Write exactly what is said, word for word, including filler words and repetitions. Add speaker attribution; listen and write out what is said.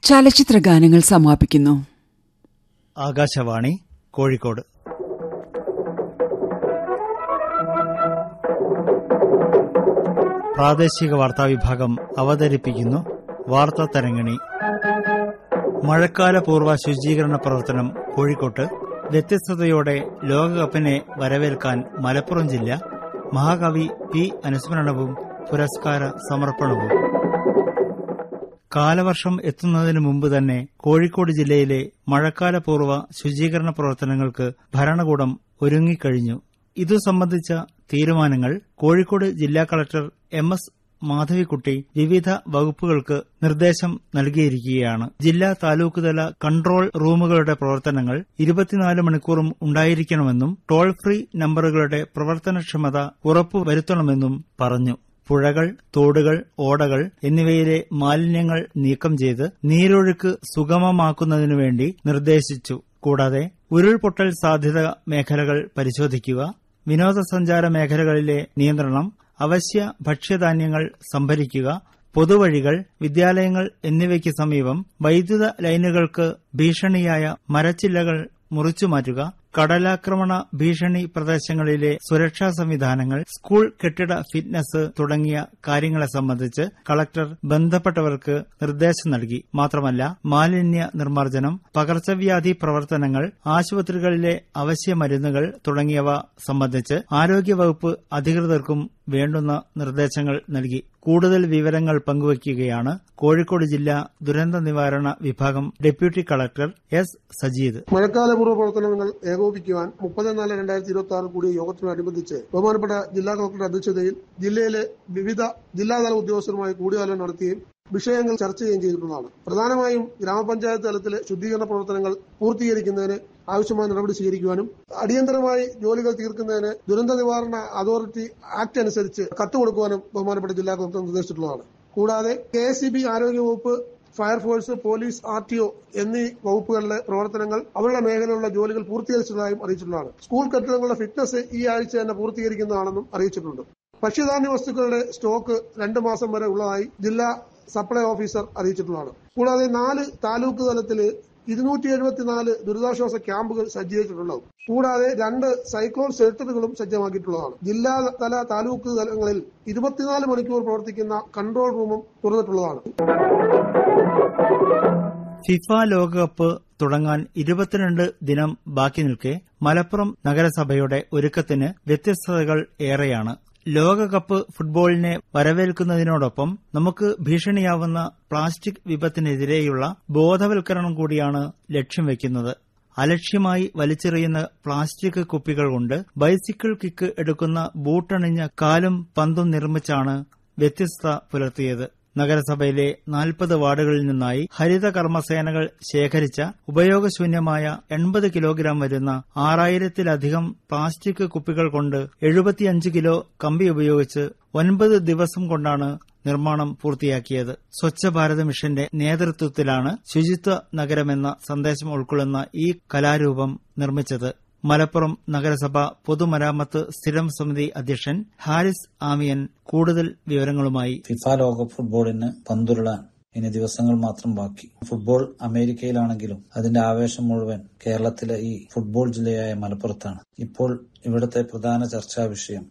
Speaker 1: ചലച്ചിത്ര ഗാനങ്ങൾ സമാപിക്കുന്നു.
Speaker 2: ആകാശവാണി കോഴിക്കോട്. പ്രാദേശിക വാർത്താ വിഭാഗം അവതരിപ്പിക്കുന്നു വാർത്താ തരംഗിണി. മഴക്കാലപൂർവ്വ ശുചീകരണ പ്രവർത്തനം കോഴിക്കോട്ട്. വ്യത്യസ്തതയോടെ ലോകകപ്പിനെ വരവേൽക്കാൻ മലപ്പുറം ജില്ല. മഹാകവി പി അനുസ്മരണവും പുരസ്കാര സമർപ്പണവും. കാലവർഷം എത്തുന്നതിനു മുമ്പ് തന്നെ കോഴിക്കോട് ജില്ലയിലെ മഴക്കാലപൂർവ്വ ശുചീകരണ പ്രവർത്തനങ്ങൾക്ക് ഭരണകൂടം ഒരുങ്ങിക്കഴിഞ്ഞു. ഇതു സംബന്ധിച്ച തീരുമാനങ്ങൾ കോഴിക്കോട് ജില്ലാ കളക്ടർ എം എസ് മാധവിക്കുട്ടി വിവിധ വകുപ്പുകൾക്ക് നിർദ്ദേശം നൽകിയിരിക്കുകയാണ്. ജില്ലാ താലൂക്ക് തല കൺട്രോൾ റൂമുകളുടെ പ്രവർത്തനങ്ങൾ ഇരുപത്തിനാല് മണിക്കൂറും ഉണ്ടായിരിക്കണമെന്നും ടോൾ ഫ്രീ നമ്പറുകളുടെ പ്രവർത്തനക്ഷമത ഉറപ്പുവരുത്തണമെന്നും പറഞ്ഞു. പുഴകൾ, തോടുകൾ, ഓടകൾ എന്നിവയിലെ മാലിന്യങ്ങൾ നീക്കം ചെയ്ത് നീരൊഴുക്ക് സുഗമമാക്കുന്നതിനുവേണ്ടി നിർദ്ദേശിച്ചു. കൂടാതെ ഉരുൾപൊട്ടൽ സാധ്യത മേഖലകൾ പരിശോധിക്കുക, വിനോദസഞ്ചാര മേഖലകളിലെ നിയന്ത്രണം, അവശ്യ ഭക്ഷ്യധാന്യങ്ങൾ സംഭരിക്കുക, പൊതുവഴികൾ, വിദ്യാലയങ്ങൾ എന്നിവയ്ക്ക് സമീപം വൈദ്യുത ലൈനുകൾക്ക് ഭീഷണിയായ മരച്ചില്ലകൾ മുറിച്ചുമാറ്റുക, കടലാക്രമണ ഭീഷണി പ്രദേശങ്ങളിലെ സുരക്ഷാ സംവിധാനങ്ങൾ, സ്കൂൾ കെട്ടിട ഫിറ്റ്നസ് തുടങ്ങിയ കാര്യങ്ങളെ സംബന്ധിച്ച് കളക്ടർ ബന്ധപ്പെട്ടവർക്ക് നിർദ്ദേശം നൽകി. മാത്രമല്ല മാലിന്യ നിർമ്മാർജ്ജനം, പകർച്ചവ്യാധി പ്രവർത്തനങ്ങൾ, ആശുപത്രികളിലെ അവശ്യ മരുന്നുകൾ തുടങ്ങിയവ സംബന്ധിച്ച് ആരോഗ്യവകുപ്പ് അധികൃതർക്കും വേണ്ടുന്ന നിർദ്ദേശങ്ങൾ നൽകി. കൂടുതൽ വിവരങ്ങൾ പങ്കുവയ്ക്കുകയാണ് കോഴിക്കോട് ജില്ലാ ദുരന്ത നിവാരണ വിഭാഗം ഡെപ്യൂട്ടി കളക്ടർ എസ് സജീദ്.
Speaker 3: മഴക്കാലപൂർവ്വ പ്രവർത്തനങ്ങൾ ഏകോപിപ്പിക്കുവാൻ മുപ്പത് നാല് രണ്ടായിരത്തി ഇരുപത്തി ആറ് കൂടിയ യോഗത്തിനോടനുബന്ധിച്ച് ബഹുമാനപ്പെട്ട ജില്ലാ കളക്ടറുടെ അധ്യക്ഷതയിൽ ജില്ലയിലെ വിവിധ ജില്ലാതല ഉദ്യോഗസ്ഥരുമായി കൂടിയാലോചന നടത്തുകയും വിഷയങ്ങൾ ചർച്ച ചെയ്യുകയും ചെയ്തിട്ടുള്ളതാണ്. പ്രധാനമായും ഗ്രാമപഞ്ചായത്ത് തലത്തിലെ ശുദ്ധീകരണ പ്രവർത്തനങ്ങൾ പൂർത്തീകരിക്കുന്നതിന് ആവശ്യമായ നടപടി സ്വീകരിക്കുവാനും അടിയന്തരമായി ജോലികൾ തീർക്കുന്നതിന് ദുരന്ത നിവാരണ അതോറിറ്റി ആക്ട് അനുസരിച്ച് കത്ത് കൊടുക്കുവാനും ബഹുമാനപ്പെട്ട ജില്ലാ കളക്ടർ നിർദ്ദേശിച്ചിട്ടുള്ളതാണ്. കൂടാതെ കെ എസ് ഇ ബി, ആരോഗ്യവകുപ്പ്, fire force, police, R T O എന്നീ വകുപ്പുകളിലെ പ്രവർത്തനങ്ങൾ അവരുടെ മേഖലയിലുള്ള ജോലികൾ പൂർത്തീകരിച്ചതായും അറിയിച്ചിട്ടുള്ളതാണ്. സ്കൂൾ കെട്ടിടങ്ങളുടെ ഫിറ്റ്നസ് ഈ ആഴ്ച തന്നെ പൂർത്തീകരിക്കുന്നതാണെന്നും അറിയിച്ചിട്ടുണ്ട്. ഭക്ഷ്യധാന്യ വസ്തുക്കളുടെ സ്റ്റോക്ക് രണ്ടു മാസം വരെ ഉള്ളതായി ജില്ലാ സപ്ലൈ ഓഫീസർ അറിയിച്ചിട്ടുള്ളതാണ്. കൂടാതെ നാല് താലൂക്ക് തലത്തിൽ ഇരുന്നൂറ്റി എഴുപത്തിനാല് ദുരിതാശ്വാസ ക്യാമ്പുകൾ സജ്ജീകരിച്ചിട്ടുണ്ടാവും. കൂടാതെ രണ്ട് സൈക്ലോൺ ഷെൽട്ടറുകളും സജ്ജമാക്കിയിട്ടുള്ളതാണ്. ജില്ലാ തല താലൂക്ക് തലങ്ങളിൽ ഇരുപത്തിനാല് മണിക്കൂർ പ്രവർത്തിക്കുന്ന കൺട്രോൾ റൂമും തുറന്നിട്ടുള്ളതാണ്.
Speaker 2: ഫിഫ ലോകകപ്പ് തുടങ്ങാൻ ഇരുപത്തിരണ്ട് ദിനം ബാക്കി നിൽക്കെ മലപ്പുറം നഗരസഭയുടെ ഒരുക്കത്തിന് വ്യത്യസ്തതകൾ ഏറെയാണ്. ലോകകപ്പ് ഫുട്ബോളിനെ വരവേൽക്കുന്നതിനോടൊപ്പം നമുക്ക് ഭീഷണിയാവുന്ന പ്ലാസ്റ്റിക് വിപത്തിനെതിരെയുള്ള ബോധവൽക്കരണം കൂടിയാണ് ലക്ഷ്യം വയ്ക്കുന്നത്. അലക്ഷ്യമായി വലിച്ചെറിയുന്ന പ്ലാസ്റ്റിക് കുപ്പികൾ കൊണ്ട് ബൈസിക്കിൾ കിക്ക് എടുക്കുന്ന ബൂട്ടണിഞ്ഞ കാലും പന്തും നിർമ്മിച്ചാണ് വ്യത്യസ്തത പുലർത്തിയത്. നഗരസഭയിലെ നാൽപ്പത് വാർഡുകളിൽ നിന്നായി ഹരിത കർമ്മസേനകൾ ശേഖരിച്ച ഉപയോഗശൂന്യമായ എൺപത് കിലോഗ്രാം വരുന്ന ആറായിരത്തിലധികം പ്ലാസ്റ്റിക് കുപ്പികൾ കൊണ്ട് എഴുപത്തിയഞ്ച് കിലോ കമ്പി ഉപയോഗിച്ച് ഒൻപത് ദിവസം കൊണ്ടാണ് നിർമ്മാണം പൂർത്തിയാക്കിയത്. സ്വച്ഛ ഭാരത് മിഷന്റെ നേതൃത്വത്തിലാണ് ശുചിത്വ നഗരമെന്ന സന്ദേശം ഉൾക്കൊള്ളുന്ന ഈ കലാരൂപം നിർമ്മിച്ചത്. മലപ്പുറം നഗരസഭ പൊതുമരാമത്ത് സ്ഥിരം സമിതി അധ്യക്ഷൻ ഹാരിസ് ആമിയൻ കൂടുതൽ വിവരങ്ങളുമായി.
Speaker 4: ഫിഫ ലോകകപ്പ് ഫുട്ബോളിന് പന്തുരുളാൻ ഇനി ദിവസങ്ങൾ മാത്രം ബാക്കി. ഫുട്ബോൾ അമേരിക്കയിലാണെങ്കിലും അതിന്റെ ആവേശം മുഴുവൻ കേരളത്തിലെ ഈ ഫുട്ബോൾ ജില്ലയായ മലപ്പുറത്താണ്. ഇപ്പോൾ ഇവിടുത്തെ പ്രധാന ചർച്ചാ വിഷയം